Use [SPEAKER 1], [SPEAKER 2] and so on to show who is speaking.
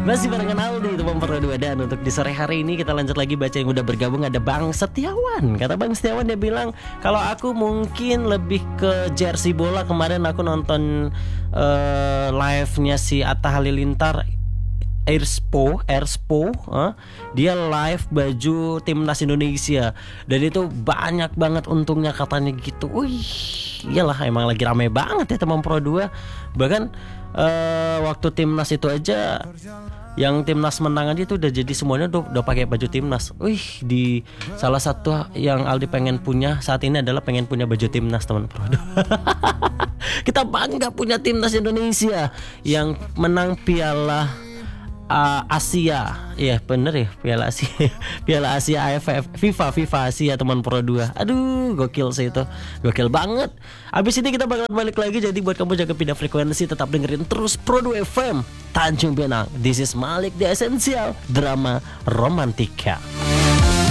[SPEAKER 1] Masih barengan Aldi teman Pro 2. Dan untuk di sore hari ini kita lanjut lagi baca yang udah bergabung. Ada Bang Setiawan. Kata Bang Setiawan, dia bilang kalau aku mungkin lebih ke jersey bola. Kemarin aku nonton live-nya si Atta Halilintar, Airspo, dia live baju timnas Indonesia dan itu banyak banget untungnya katanya gitu. Wih, iyalah emang lagi rame banget ya teman Pro 2. Bahkan waktu timnas itu aja, yang timnas menang aja itu udah jadi semuanya udah pakai baju timnas. Wih, di salah satu yang Aldi pengen punya saat ini adalah pengen punya baju timnas teman Pro 2. Kita bangga punya timnas Indonesia yang menang Piala Asia, ya bener ya, Piala Asia, Piala Asia AFF, FIFA Asia teman Pro 2. Aduh, gokil sih itu, gokil banget. Abis ini kita bakal balik lagi, jadi buat kamu jaga pindah frekuensi, tetap dengerin terus Pro 2 FM Tanjung Pinang. This is Malik The Essential, drama romantika.